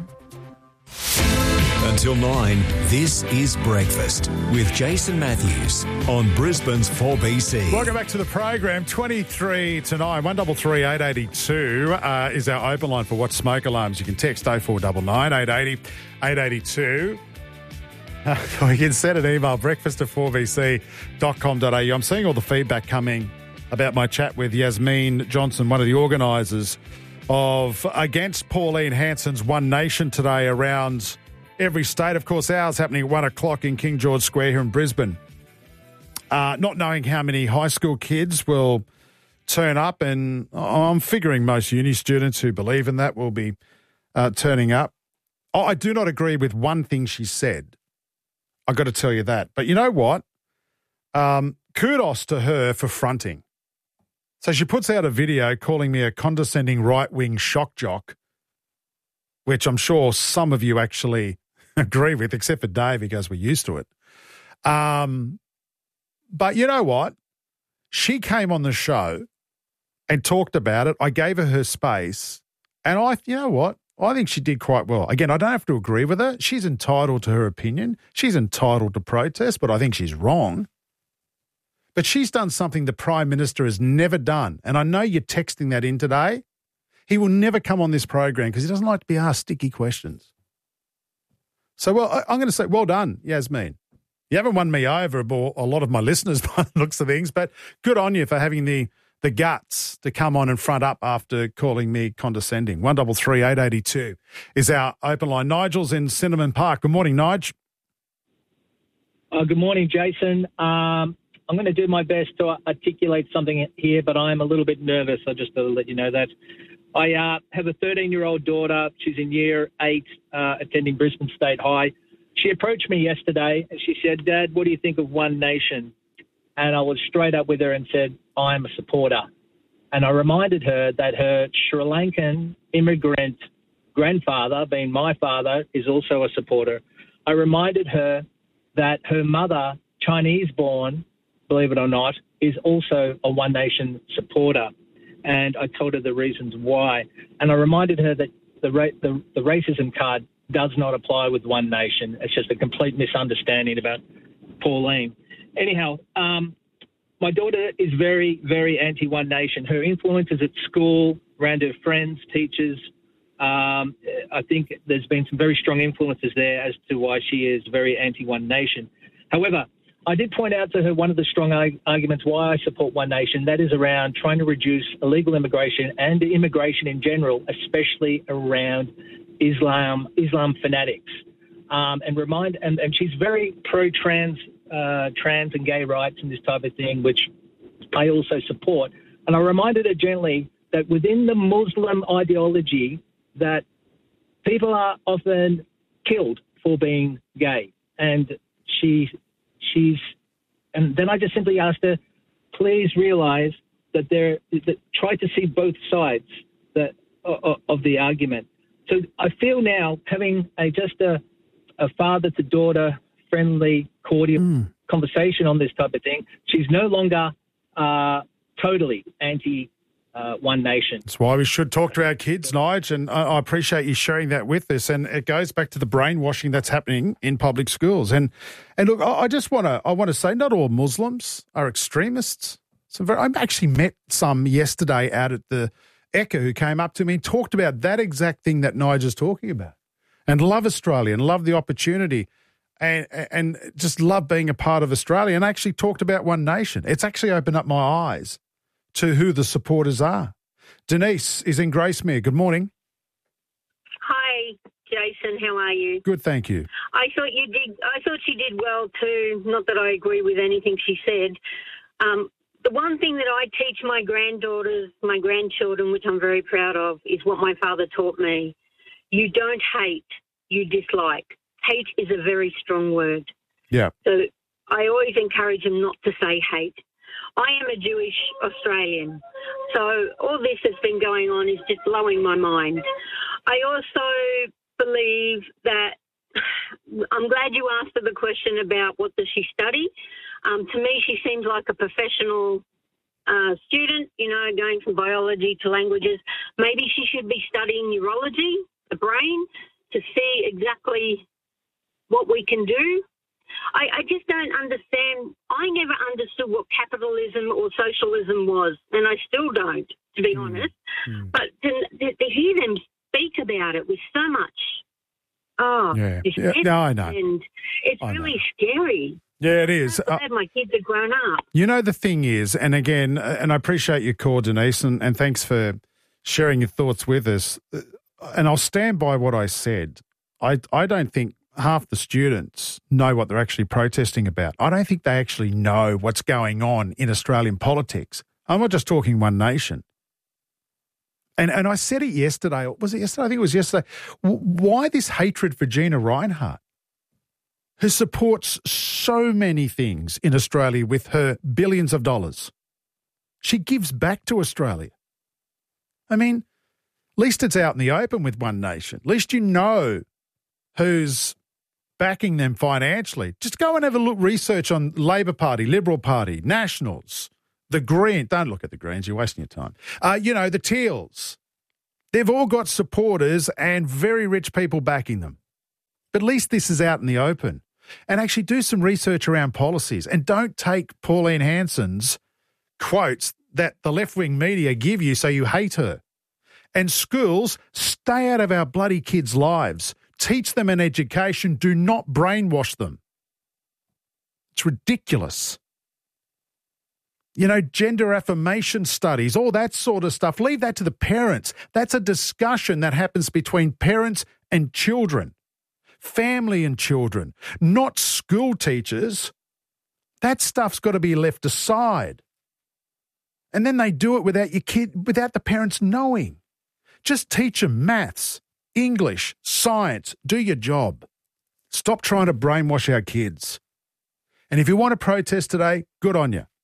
Until nine, this is Breakfast with Jason Matthews on Brisbane's four B C. Welcome back to the program. twenty-three to nine, one three three, eight eight two uh, is our open line for What Smoke Alarms. You can text oh four nine nine, eight eight oh, eight eight two. Uh, you can send an email, breakfast at four b c dot com dot a u. I'm seeing all the feedback coming about my chat with Yasmin Johnson, one of the organisers of Against Pauline Hanson's One Nation today around every state. Of course, ours happening at one o'clock in King George Square here in Brisbane. Uh, not knowing how many high school kids will turn up, and I'm figuring most uni students who believe in that will be uh, turning up. Oh, I do not agree with one thing she said. I've got to tell you that. But you know what? Um, kudos to her for fronting. So she puts out a video calling me a condescending right-wing shock jock which I'm sure some of you actually agree with, except for Dave, because we're used to it. Um, but you know what? She came on the show and talked about it. I gave her her space, and I, you know what? I think she did quite well. Again, I don't have to agree with her. She's entitled to her opinion. She's entitled to protest, but I think she's wrong. But she's done something the Prime Minister has never done. And I know you're texting that in today. He will never come on this program because he doesn't like to be asked sticky questions. So, well, I, I'm going to say, well done, Yasmin. You haven't won me over, a lot of my listeners by the looks of things, but good on you for having the the guts to come on and front up after calling me condescending. one double three eight eighty two is our open line. Nigel's in Cinnamon Park. Good morning, Nige. Uh, good morning, Jason. Um, I'm going to do my best to articulate something here, but I'm a little bit nervous. I just to let you know that. I uh, have a thirteen-year-old daughter. She's in year eight, uh, attending Brisbane State High. She approached me yesterday and she said, Dad, what do you think of One Nation? And I was straight up with her and said, I'm a supporter. And I reminded her that her Sri Lankan immigrant grandfather, being my father, is also a supporter. I reminded her that her mother, Chinese-born, believe it or not, is also a One Nation supporter. And I told her the reasons why. And I reminded her that the, ra- the, the racism card does not apply with One Nation. It's just a complete misunderstanding about Pauline. Anyhow, um, my daughter is very, very anti-One Nation. Her influences at school, around her friends, teachers, um, I think there's been some very strong influences there as to why she is very anti-One Nation. However, I did point out to her one of the strong arguments why I support One Nation. That is around trying to reduce illegal immigration and immigration in general, especially around Islam, Islam fanatics. Um, and remind, and, and she's very pro-trans, uh, trans and gay rights and this type of thing, which I also support. And I reminded her gently that within the Muslim ideology, that people are often killed for being gay. And she, she's, and then I just simply asked her, please realize that there, that try to see both sides that, of, of the argument. So I feel now having a just a, a father-to-daughter friendly, cordial mm. conversation on this type of thing, she's no longer uh, totally anti uh, One Nation. That's why we should talk to our kids, Nige, and I, I appreciate you sharing that with us. And it goes back to the brainwashing that's happening in public schools. And and look, I, I just want to I want to say, not all Muslims are extremists. So very, I actually met some yesterday out at the Echo who came up to me and talked about that exact thing that Nigel's talking about, and love Australia and love the opportunity and and just love being a part of Australia, and actually talked about One Nation. It's actually opened up my eyes to who the supporters are. Denise is in Gracemere. Good morning. Hi, Jason. How are you? Good, thank you. I thought you did. I thought she did well too. Not that I agree with anything she said. Um, The one thing that I teach my granddaughters, my grandchildren, which I'm very proud of, is what my father taught me. You don't hate, you dislike. Hate is a very strong word. Yeah. So I always encourage them not to say hate. I am a Jewish Australian, so all this that's been going on is just blowing my mind. I also believe that, I'm glad you asked her the question about what does she study. Um, to me, she seems like a professional uh, student, you know, going from biology to languages. Maybe she should be studying neurology, the brain, to see exactly what we can do. I, I just don't understand. I never understood what capitalism or socialism was, and I still don't, to be mm. honest. Mm. But to, to, to hear them speak about it with so much, oh, yeah. yeah. No, I know. And it's I really know. scary. Yeah, it is. I'm glad my kids are grown up. You know, the thing is, and again, and I appreciate your call, Denise, and, and thanks for sharing your thoughts with us. And I'll stand by what I said. I, I don't think half the students know what they're actually protesting about. I don't think they actually know what's going on in Australian politics. I'm not just talking One Nation. And and I said it yesterday. Was it yesterday? I think it was yesterday. Why this hatred for Gina Rinehart, who supports so many things in Australia with her billions of dollars? She gives back to Australia. I mean, At least it's out in the open with One Nation. At least you know who's backing them financially. Just go and have a look, research on Labor Party, Liberal Party, Nationals, the Green. Don't look at the Greens, you're wasting your time. Uh, you know, the Teals. They've all got supporters and very rich people backing them. But at least this is out in the open. And actually do some research around policies and don't take Pauline Hanson's quotes that the left-wing media give you so you hate her. And schools, stay out of our bloody kids' lives. Teach them an education. Do not brainwash them. It's ridiculous. You know, gender affirmation studies, all that sort of stuff. Leave that to the parents. That's a discussion that happens between parents and children, family and children, not school teachers. That stuff's got to be left aside. And then they do it without your kid, without the parents knowing. Just teach them maths, English, science, do your job. Stop trying to brainwash our kids. And if you want to protest today, good on you.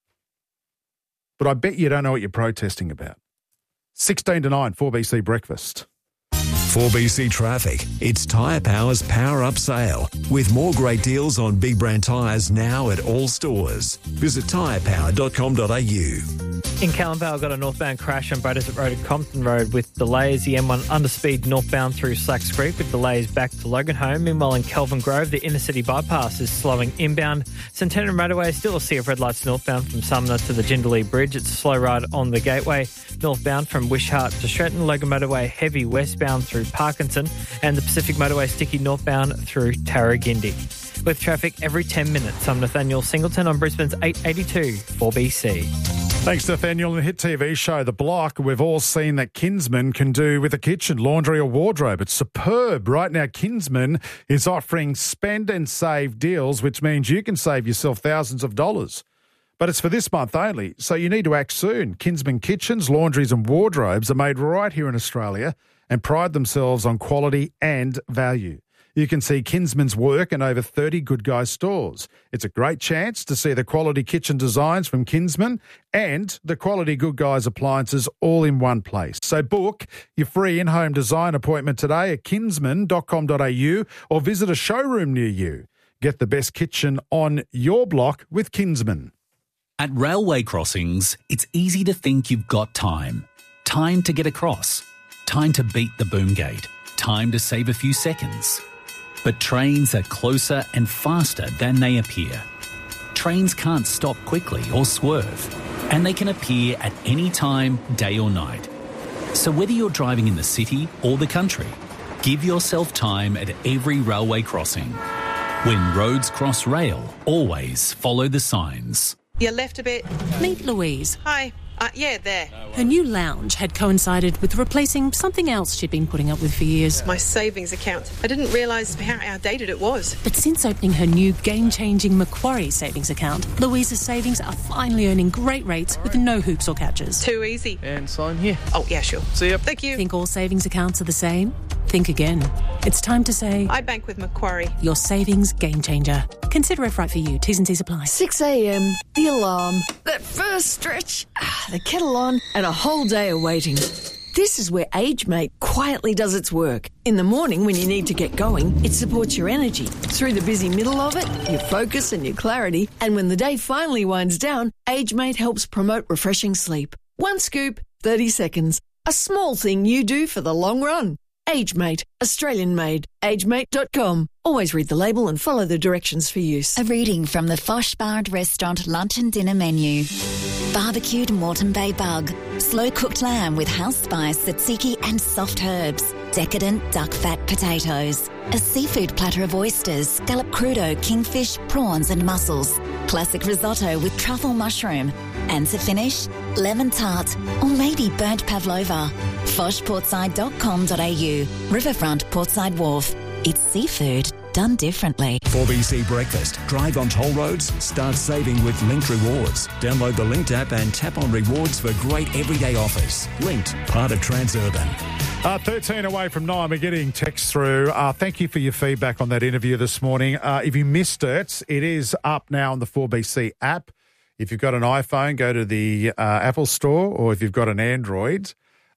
But I bet you don't know what you're protesting about. sixteen to nine, four B C Breakfast. four B C Traffic. It's Tyre Power's Power Up Sale with more great deals on big brand tyres now at all stores. Visit tyre power dot com dot a u. In Calamvale, got a northbound crash on Brodesett Road at Compton Road with delays. The M one underspeed northbound through Slacks Creek with delays back to Loganholme. Meanwhile, in Kelvin Grove, the inner city bypass is slowing inbound. Centennial Motorway still a sea of red lights northbound from Sumner to the Jindalee Bridge. It's a slow ride on the Gateway. Northbound from Wishart to Stretton. Logan Motorway heavy westbound through Parkinson. And the Pacific Motorway sticky northbound through Tarragindi. With traffic every ten minutes, I'm Nathaniel Singleton on Brisbane's eight eighty-two four B C. Thanks, Nathaniel. On the hit T V show The Block, we've all seen that Kinsman can do with a kitchen, laundry or wardrobe. It's superb. Right now, Kinsman is offering spend and save deals, which means you can save yourself thousands of dollars. But it's for this month only, so you need to act soon. Kinsman kitchens, laundries and wardrobes are made right here in Australia and pride themselves on quality and value. You can see Kinsman's work in over thirty Good Guys stores. It's a great chance to see the quality kitchen designs from Kinsman and the quality Good Guys appliances all in one place. So book your free in-home design appointment today at kinsman dot com dot a u or visit a showroom near you. Get the best kitchen on your block with Kinsman. At railway crossings, it's easy to think you've got time. Time to get across. Time to beat the boom gate. Time to save a few seconds. But trains are closer and faster than they appear. Trains can't stop quickly or swerve, and they can appear at any time, day or night. So whether you're driving in the city or the country, give yourself time at every railway crossing. When roads cross rail, always follow the signs. You left a bit. Meet Louise. Hi. Uh, yeah, there. Her new lounge had coincided with replacing something else she'd been putting up with for years. My savings account. I didn't realise how outdated it was. But since opening her new game-changing Macquarie savings account, Louise's savings are finally earning great rates with no hoops or catches. Too easy. And sign here. Oh, yeah, sure. See ya. Thank you. Think all savings accounts are the same? Think again. It's time to say... I bank with Macquarie. Your savings game changer. Consider if right for you. T's and C's apply. six a.m, the alarm, that first stretch, ah, the kettle on, and a whole day of waiting. This is where AgeMate quietly does its work. In the morning when you need to get going, it supports your energy. Through the busy middle of it, your focus and your clarity. And when the day finally winds down, AgeMate helps promote refreshing sleep. One scoop, thirty seconds. A small thing you do for the long run. AgeMate, Australian made. age mate dot com. Always read the label and follow the directions for use. A reading from the Fosh Bard Restaurant lunch and dinner menu. Barbecued Moreton Bay bug, slow-cooked lamb with house spice, tzatziki and soft herbs, decadent duck fat potatoes, a seafood platter of oysters, scallop crudo, kingfish, prawns and mussels, classic risotto with truffle mushroom, and to finish, lemon tart or maybe burnt pavlova. fosh portside dot com dot a u. Riverfront Portside Wharf. It's seafood done differently. four B C Breakfast. Drive on toll roads. Start saving with Linked Rewards. Download the Linked app and tap on rewards for great everyday offers. Linked, part of Transurban. Uh, thirteen away from nine, we're getting texts through. Uh, thank you for your feedback on that interview this morning. Uh, if you missed it, it is up now on the four B C app. If you've got an iPhone, go to the uh, Apple Store, or if you've got an Android,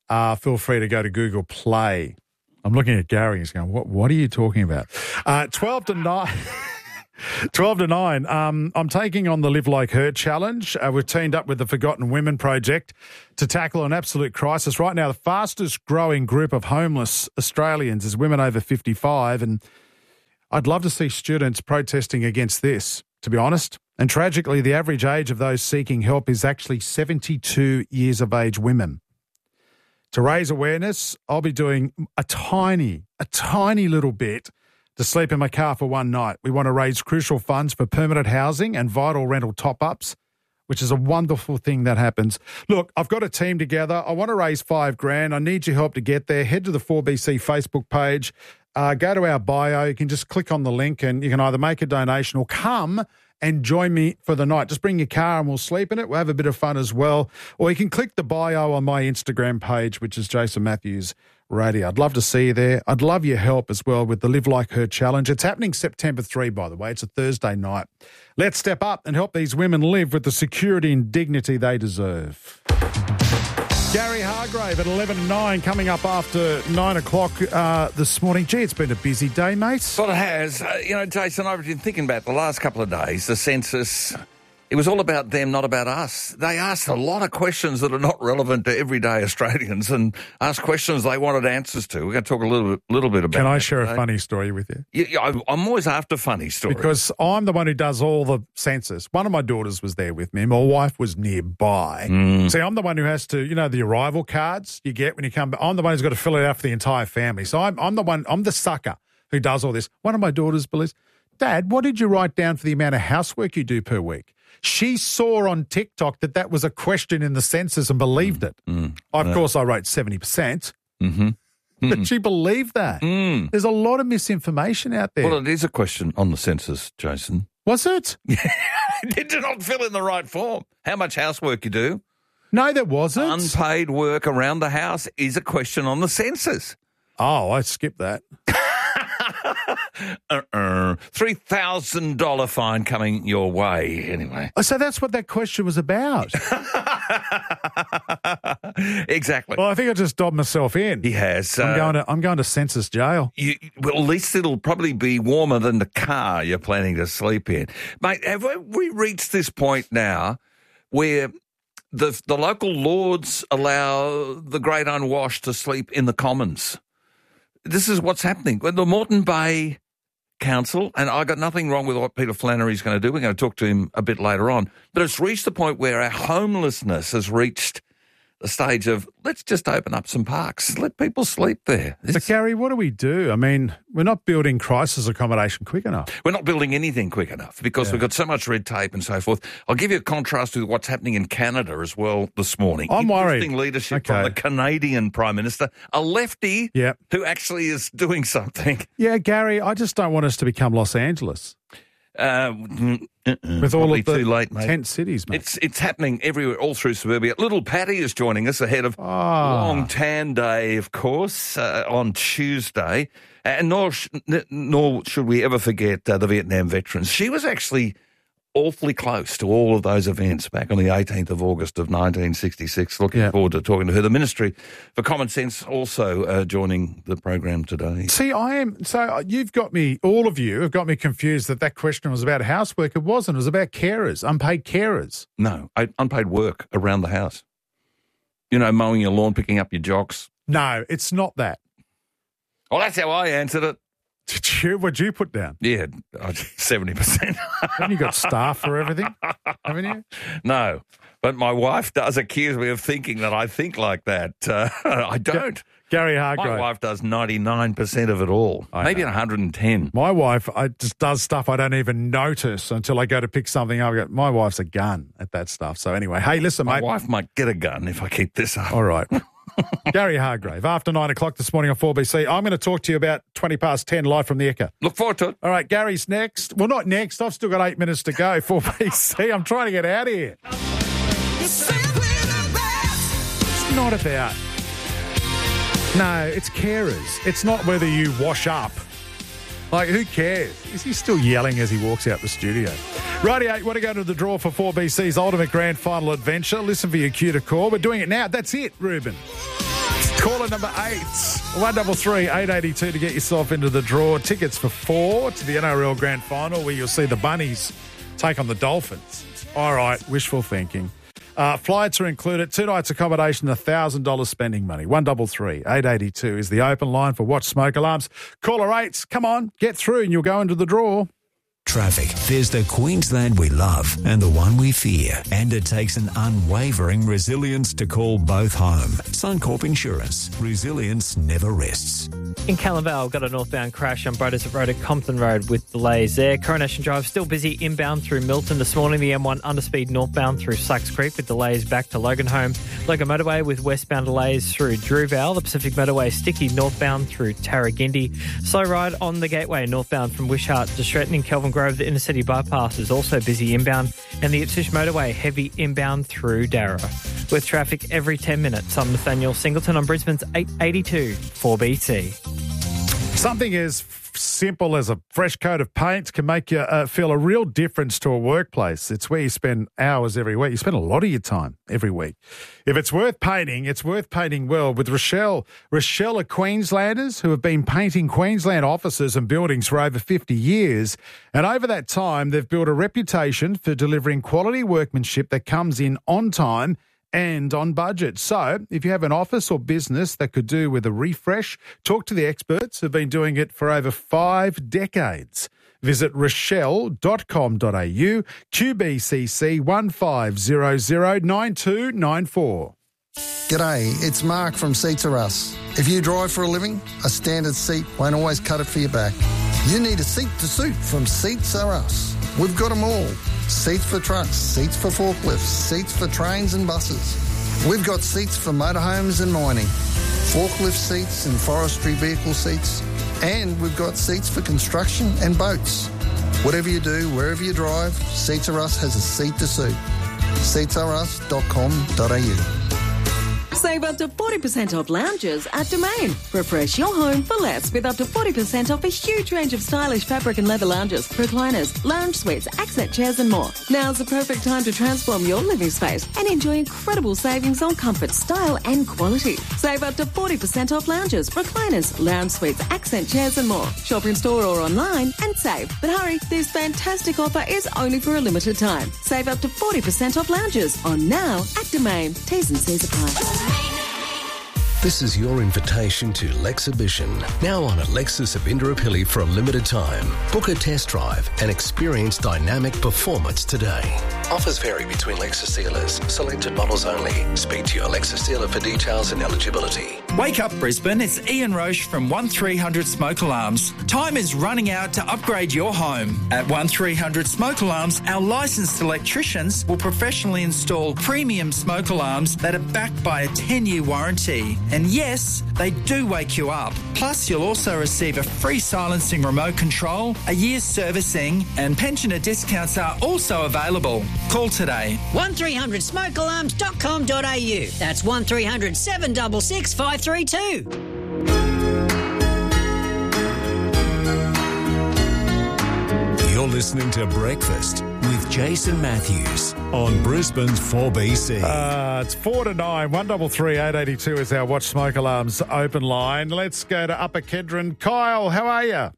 uh, feel free to go to Google Play. I'm looking at Gary. He's going, what, what are you talking about? Uh, twelve to nine. twelve to nine. Um, I'm taking on the Live Like Her challenge. Uh, we've teamed up with the Forgotten Women Project to tackle an absolute crisis. Right now, the fastest growing group of homeless Australians is women over fifty-five. And I'd love to see students protesting against this, to be honest. And tragically, the average age of those seeking help is actually seventy-two years of age women. To raise awareness, I'll be doing a tiny, a tiny little bit to sleep in my car for one night. We want to raise crucial funds for permanent housing and vital rental top-ups, which is a wonderful thing that happens. Look, I've got a team together. I want to raise five grand. I need your help to get there. Head to the four B C Facebook page. Uh, go to our bio. You can just click on the link and you can either make a donation or come and join me for the night. Just bring your car and we'll sleep in it. We'll have a bit of fun as well. Or you can click the bio on my Instagram page, which is Jason Matthews Radio. I'd love to see you there. I'd love your help as well with the Live Like Her challenge. It's happening September third, by the way. It's a Thursday night. Let's step up and help these women live with the security and dignity they deserve. Gary Hargrave at eleven nine coming up after nine o'clock uh, this morning. Gee, it's been a busy day, mate. Well, it has. Uh, you know, Jason, I've been thinking about the last couple of days, the census. It was all about them, not about us. They asked a lot of questions that are not relevant to everyday Australians and asked questions they wanted answers to. We're going to talk a little bit, little bit about Can I that share today. a funny story with you? Yeah, I- I'm always after funny stories. Because I'm the one who does all the census. One of my daughters was there with me. My wife was nearby. Mm. See, I'm the one who has to, you know, the arrival cards you get when you come. I'm the one who's got to fill it out for the entire family. So I'm, I'm the one, I'm the sucker who does all this. One of my daughters believes, Dad, what did you write down for the amount of housework you do per week? She saw on TikTok that that was a question in the census and believed it. Mm. Of Yeah. course, I wrote seventy percent. Mm-hmm. But she believed that. Mm. There's a lot of misinformation out there. Well, it is a question on the census, Jason. Was it? Did you not fill in the right form? How much housework you do? No, there wasn't. Unpaid work around the house is a question on the census. Oh, I skipped that. uh-uh. three thousand dollars fine coming your way, anyway. Oh, so that's what that question was about. Exactly. Well, I think I just dobbed myself in. He has. I'm uh, going to I'm going to census jail. You, well, at least it'll probably be warmer than the car you're planning to sleep in. Mate, have we reached this point now where the the local lords allow the great unwashed to sleep in the commons? This is what's happening. When the Moreton Bay Council, and I got nothing wrong with what Peter Flannery's going to do. We're going to talk to him a bit later on. But it's reached the point where our homelessness has reached the stage of let's just open up some parks, let people sleep there. But Gary, what do we do? I mean, we're not building crisis accommodation quick enough. We're not building anything quick enough because Yeah. we've got so much red tape and so forth. I'll give you a contrast with what's happening in Canada as well this morning. I'm worried. Interesting leadership Okay. from the Canadian Prime Minister, a lefty Yep. who actually is doing something. Yeah, Gary, I just don't want us to become Los Angeles. Uh, With all probably of the too late, mate. tent cities, mate. It's it's happening everywhere, all through suburbia. Little Patty is joining us ahead of Ah. Long Tan Day, of course, uh, on Tuesday. And nor sh- n- nor should we ever forget uh, the Vietnam veterans. She was actually awfully close to all of those events back on the eighteenth of August of nineteen sixty-six. Looking Yeah. forward to talking to her. The Ministry for Common Sense also uh, joining the program today. See, I am. So you've got me, all of you have got me confused that that question was about housework. It wasn't. It was about carers, unpaid carers. No, I- unpaid work around the house. You know, mowing your lawn, picking up your jocks. No, it's not that. Well, that's how I answered it. Did you, what'd you put down? Yeah, seventy percent. Haven't you got staff for everything? Haven't you? No, but my wife does accuse me of thinking that I think like that. Uh, I don't. Gary My Hargrave. wife does ninety-nine percent of it all, I maybe know. one hundred ten. My wife I just does stuff I don't even notice until I go to pick something up. I go, my wife's a gun at that stuff. So anyway, hey, listen, My mate. wife might get a gun if I keep this up. All right. Gary Hargrave, after nine o'clock this morning on four B C. I'm going to talk to you about twenty past ten live from the Ekka. Look forward to it. All right, Gary's next. Well, not next. I've still got eight minutes to go. four B C. I'm trying to get out of here. It's not about... No, it's carers. It's not whether you wash up. Like, who cares? Is he still yelling as he walks out the studio? Righty-o, you want to go to the draw for four B C's Ultimate Grand Final Adventure? Listen for your cue to call. We're doing it now. That's it, Ruben. Caller number eight, one double three eight eighty two to get yourself into the draw. Tickets for four to the N R L Grand Final, where you'll see the Bunnies take on the Dolphins. All right, wishful thinking. Uh, flights are included. Two nights accommodation, one thousand dollars spending money. one double three eight eighty two is the open line for Watch Smoke Alarms. Caller eight, come on, get through and you'll go into the draw. Traffic. There's the Queensland we love and the one we fear. And it takes an unwavering resilience to call both home. Suncorp Insurance. Resilience never rests. In Calamvale, got a northbound crash on Broaders Road at Compton Road with delays there. Coronation Drive still busy inbound through Milton this morning. The M one underspeed northbound through Sykes Creek with delays back to Loganholme. Logan Motorway with westbound delays through Drewvale. The Pacific Motorway sticky northbound through Tarragindi. Slow ride on the Gateway northbound from Wishart to Stretton in Kelvin Grove. The inner city bypass is also busy inbound, and the Ipswich Motorway heavy inbound through Darra. With traffic every ten minutes, I'm Nathaniel Singleton on Brisbane's eight eighty-two four B C. Something as simple as a fresh coat of paint can make you uh, feel a real difference to a workplace. It's where you spend hours every week. You spend a lot of your time every week. If it's worth painting, it's worth painting well with Rochelle. Rochelle are Queenslanders who have been painting Queensland offices and buildings for over fifty years. And over that time, they've built a reputation for delivering quality workmanship that comes in on time and on budget. So if you have an office or business that could do with a refresh, talk to the experts who've been doing it for over five decades. Visit rochelle dot com dot a u, Q B C C one five zero zero nine two nine four. G'day, it's Mark from Seats Are Us. If you drive for a living, a standard seat won't always cut it for your back. You need a seat to suit from Seats Are Us. We've got them all. Seats for trucks, seats for forklifts, seats for trains and buses. We've got seats for motorhomes and mining, forklift seats and forestry vehicle seats, and we've got seats for construction and boats. Whatever you do, wherever you drive, Seats Are Us has a seat to suit. seats are us dot com dot a u. Save up to forty percent off lounges at Domain. Refresh your home for less with up to forty percent off a huge range of stylish fabric and leather lounges, recliners, lounge suites, accent chairs and more. Now's the perfect time to transform your living space and enjoy incredible savings on comfort, style and quality. Save up to forty percent off lounges, recliners, lounge suites, accent chairs and more. Shop in store or online and save. But hurry, this fantastic offer is only for a limited time. Save up to forty percent off lounges on now at Domain. T's and C's apply. This is your invitation to Lexhibition, now on at Lexus of Indooroopilly for a limited time. Book a test drive and experience dynamic performance today. Offers vary between Lexus dealers. Selected models only. Speak to your Lexus dealer for details and eligibility. Wake up, Brisbane. It's Ian Roche from one three hundred Smoke Alarms. Time is running out to upgrade your home. At one three hundred Smoke Alarms, our licensed electricians will professionally install premium smoke alarms that are backed by a ten-year warranty. And yes, they do wake you up. Plus, you'll also receive a free silencing remote control, a year's servicing, and pensioner discounts are also available. Call today. one three hundred smoke alarms dot com dot a u. That's one three hundred seven six six five three two. You're listening to Breakfast with Jason Matthews on Brisbane's four B C. Uh, it's four to nine. One double three eight eighty two is our Watch Smoke Alarms open line. Let's go to Upper Kedron. Kyle, how are you?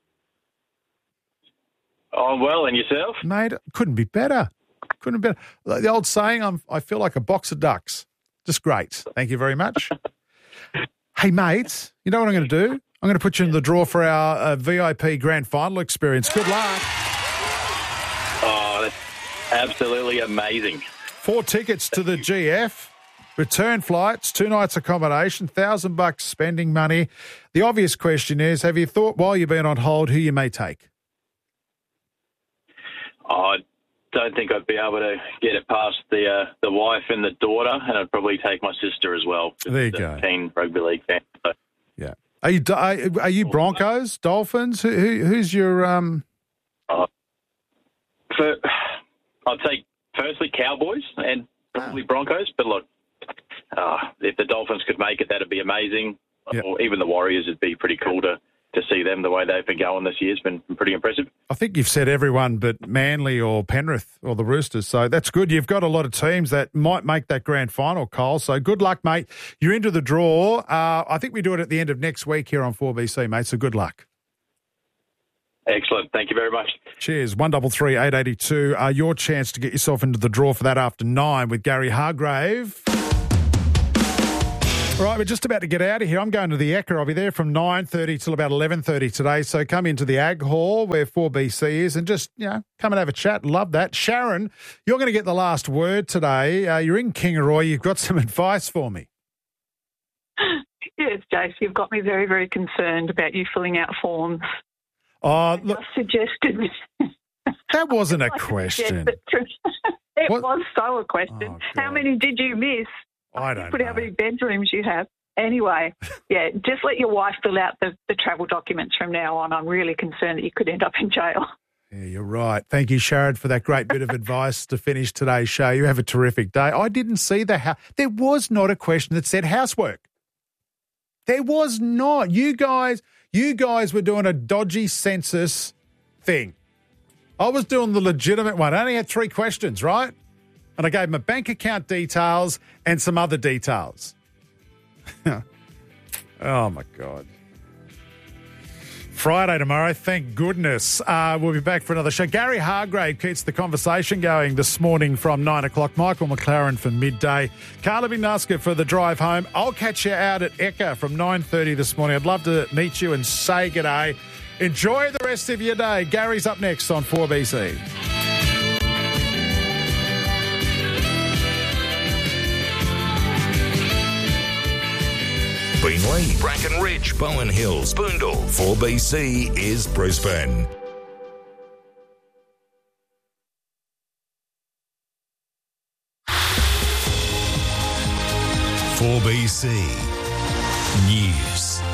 Oh, well, and yourself? Mate, couldn't be better. Couldn't be better. The old saying, I'm, I feel like a box of ducks. Just great. Thank you very much. Hey, mates, you know what I'm going to do? I'm going to put you in the draw for our uh, V I P Grand Final experience. Good luck. Oh, that's absolutely amazing. Four tickets to the G F, return flights, two nights accommodation, thousand bucks spending money. The obvious question is, have you thought while you've been on hold who you may take? I don't think I'd be able to get it past the uh, the wife and the daughter, and I'd probably take my sister as well. There you the go. Keen rugby league fan. So. Yeah. Are you are, are you Broncos, Dolphins? Who, who who's your um? Uh, for, I'd take firstly Cowboys and probably Broncos, but look, uh, if the Dolphins could make it, that'd be amazing. Yep. Or even the Warriors, it'd be pretty cool to to see them the way they've been going this year has been pretty impressive. I think you've said everyone but Manly or Penrith or the Roosters, so that's good. You've got a lot of teams that might make that grand final, Cole, so good luck, mate. You're into the draw. Uh, I think we do it at the end of next week here on four B C, mate, so good luck. Excellent. Thank you very much. Cheers. one double three eight eighty two. Uh, your chance to get yourself into the draw for that after nine with Gary Hargrave. All right, we're just about to get out of here. I'm going to the Ekka. I'll be there from nine thirty till about eleven thirty today. So come into the Ag Hall where four B C is and just, you know, come and have a chat. Love that. Sharon, you're going to get the last word today. Uh, you're in Kingaroy. You've got some advice for me. Yes, Jace, you've got me very, very concerned about you filling out forms. Oh, look. I suggested... That wasn't a question. It what? was so a question. Oh, how many did you miss? I don't Put know. how many bedrooms you have. Anyway, yeah, just let your wife fill out the, the travel documents from now on. I'm really concerned that you could end up in jail. Yeah, you're right. Thank you, Sharon, for that great bit of advice to finish today's show. You have a terrific day. I didn't see the house. There was not a question that said housework. There was not. You guys, you guys were doing a dodgy census thing. I was doing the legitimate one. I only had three questions, right? And I gave them a bank account details and some other details. Oh, my God. Friday tomorrow, thank goodness. Uh, we'll be back for another show. Gary Hargrave keeps the conversation going this morning from nine o'clock. Michael McLaren for midday. Carla Vinaska for the drive home. I'll catch you out at Ekka from nine thirty this morning. I'd love to meet you and say good day. Enjoy the rest of your day. Gary's up next on four B C. Beenleigh, Bracken Ridge, Bowen Hills, Boondall. four B C is Brisbane. four B C News.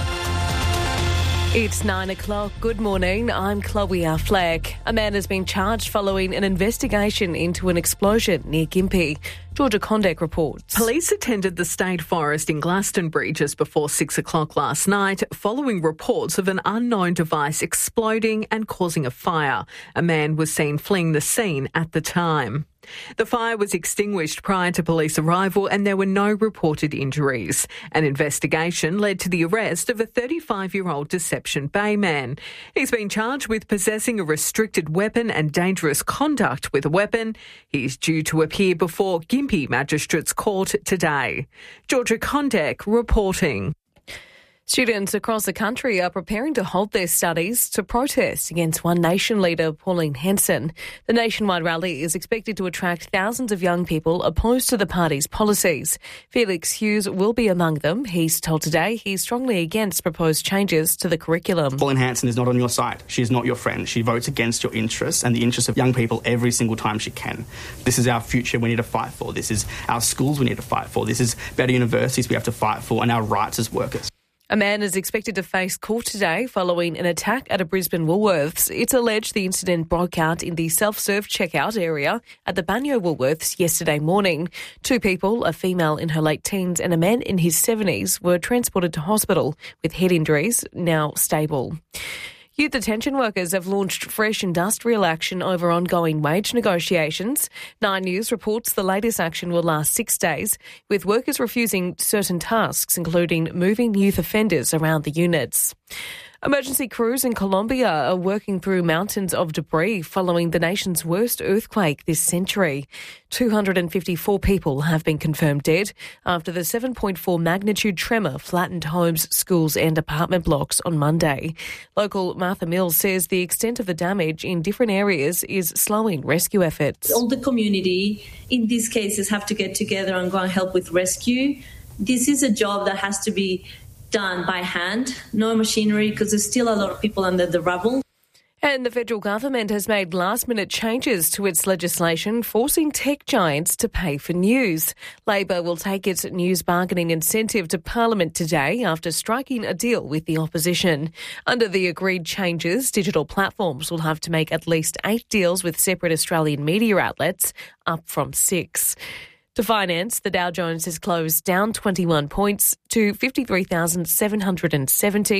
It's nine o'clock. Good morning. I'm Chloe Affleck. A man has been charged following an investigation into an explosion near Gympie. Georgia Condek reports. Police attended the State Forest in Glastonbury just before six o'clock last night following reports of an unknown device exploding and causing a fire. A man was seen fleeing the scene at the time. The fire was extinguished prior to police arrival and there were no reported injuries. An investigation led to the arrest of a thirty-five-year-old Deception Bay man. He's been charged with possessing a restricted weapon and dangerous conduct with a weapon. He's due to appear before Gympie Magistrates Court today. Georgia Condek reporting. Students across the country are preparing to halt their studies to protest against One Nation leader Pauline Hanson. The nationwide rally is expected to attract thousands of young people opposed to the party's policies. Felix Hughes will be among them. He's told Today he's strongly against proposed changes to the curriculum. Pauline Hanson is not on your side. She's not your friend. She votes against your interests and the interests of young people every single time she can. This is our future we need to fight for. This is our schools we need to fight for. This is better universities we have to fight for and our rights as workers. A man is expected to face court today following an attack at a Brisbane Woolworths. It's alleged the incident broke out in the self-serve checkout area at the Banyo Woolworths yesterday morning. Two people, a female in her late teens and a man in his seventies, were transported to hospital with head injuries, now stable. Youth detention workers have launched fresh industrial action over ongoing wage negotiations. Nine News reports the latest action will last six days, with workers refusing certain tasks, including moving youth offenders around the units. Emergency crews in Colombia are working through mountains of debris following the nation's worst earthquake this century. two hundred fifty-four people have been confirmed dead after the seven point four magnitude tremor flattened homes, schools and apartment blocks on Monday. Local Martha Mills says the extent of the damage in different areas is slowing rescue efforts. All the community in these cases have to get together and go and help with rescue. This is a job that has to be done by hand, no machinery, because there's still a lot of people under the rubble. And the federal government has made last-minute changes to its legislation, forcing tech giants to pay for news. Labor will take its news bargaining incentive to Parliament today after striking a deal with the opposition. Under the agreed changes, digital platforms will have to make at least eight deals with separate Australian media outlets, up from six. To finance, the Dow Jones has closed down twenty-one points to fifty-three thousand seven hundred seventy,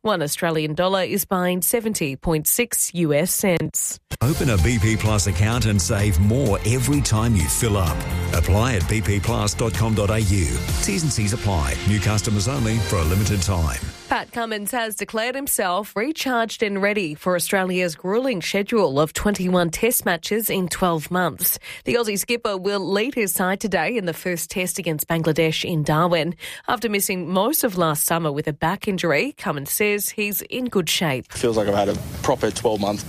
One Australian dollar is buying seventy point six U S cents. Open a B P Plus account and save more every time you fill up. Apply at b p plus dot com dot a u. T's and C's apply. New customers only for a limited time. Pat Cummins has declared himself recharged and ready for Australia's gruelling schedule of twenty-one test matches in twelve months. The Aussie skipper will lead his side today in the first test against Bangladesh in Darwin. After missing most of last summer with a back injury, Cummins says he's in good shape. Feels like I've had a proper twelve-month